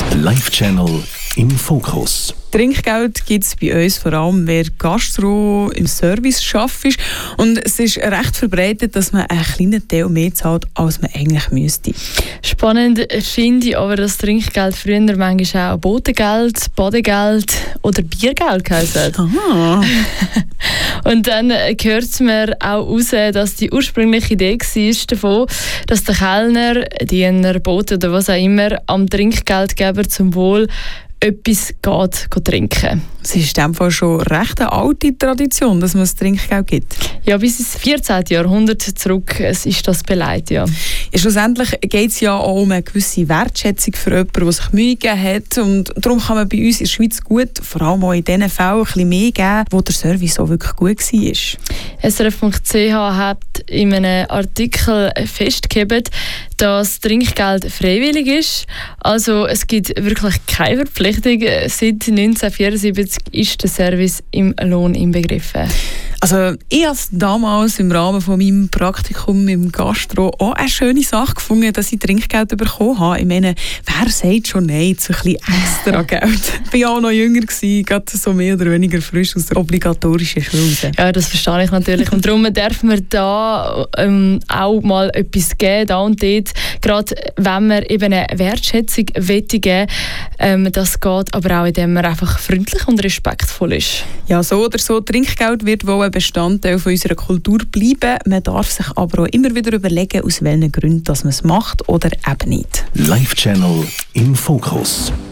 Live-Channel im Fokus. Trinkgeld gibt es bei uns vor allem, wer Gastro im Service arbeitet. Und es ist recht verbreitet, dass man einen kleinen Teil mehr zahlt, als man eigentlich müsste. Spannend finde ich aber, dass Trinkgeld früher manchmal auch Botengeld, Badegeld oder Biergeld geheißen hat. Aha. Und dann hört man auch raus, dass die ursprüngliche Idee war davon, dass der Kellner, Diener, Bote oder was auch immer am Trinkgeldgeber zum Wohl etwas geht trinken. Es ist in dem Fall schon recht eine alte Tradition, dass man das Trinkgeld gibt. Ja, bis ins 14. Jahrhundert zurück ist das beleidigt, ja. Ja, schlussendlich geht es ja auch um eine gewisse Wertschätzung für jemanden, der sich Mühe gegeben hat. Und darum kann man bei uns in der Schweiz gut, vor allem auch in diesen Fällen, ein bisschen mehr geben, wo der Service auch wirklich gut war. SRF.ch hat in einem Artikel festgehalten, dass Trinkgeld freiwillig ist. Also es gibt wirklich keine Verpflichtung. Seit 1974 ist der Service im Lohn inbegriffen. Also ich habe damals im Rahmen von meinem Praktikum im Gastro auch eine schöne Sache gefunden, dass ich Trinkgeld bekommen habe. Ich meine, wer sagt schon nein zu ein bisschen extra Geld? Ich war auch noch jünger, gerade so mehr oder weniger frisch aus der obligatorischen Schule. Ja, das verstehe ich natürlich. Und darum darf man da auch mal etwas geben, da und dort. Gerade wenn man eben eine Wertschätzung geben will, das geht aber auch, indem man einfach freundlich und respektvoll ist. Ja, so oder so, Trinkgeld wird wohl ein Bestandteil von unserer Kultur bleiben. Man darf sich aber auch immer wieder überlegen, aus welchen Gründen dass man es macht oder eben nicht. Live-Channel im Fokus.